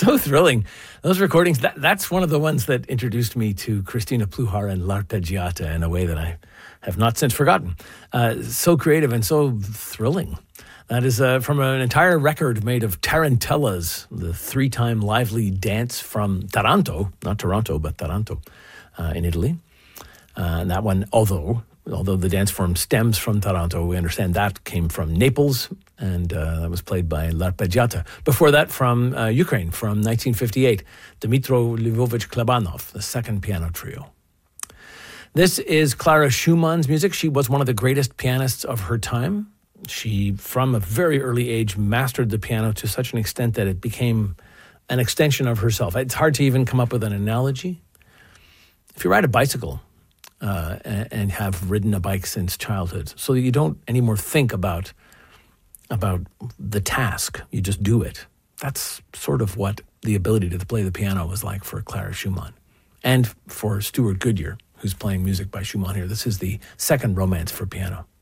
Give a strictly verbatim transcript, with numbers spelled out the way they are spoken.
so thrilling. Those recordings, that, that's one of the ones that introduced me to Cristina Pluhar and L'Arpeggiata in a way that I have not since forgotten. Uh, so creative and so thrilling. That is uh, from an entire record made of tarantellas, the three-time lively dance from Taranto, not Toronto, but Taranto uh, in Italy. Uh, and that one, although although the dance form stems from Taranto, we understand that came from Naples, and uh, that was played by L'Arpeggiata. Before that, from uh, Ukraine, from nineteen fifty-eight, Dmytro Lvovich Klebanov, the second piano trio. This is Clara Schumann's music. She was one of the greatest pianists of her time. She, from a very early age, mastered the piano to such an extent that it became an extension of herself. It's hard to even come up with an analogy. If you ride a bicycle, Uh, and have ridden a bike since childhood, so that you don't anymore think about about the task. You just do it. That's sort of what the ability to play the piano was like for Clara Schumann. And for Stuart Goodyear, who's playing music by Schumann here. This is the second Romance for piano.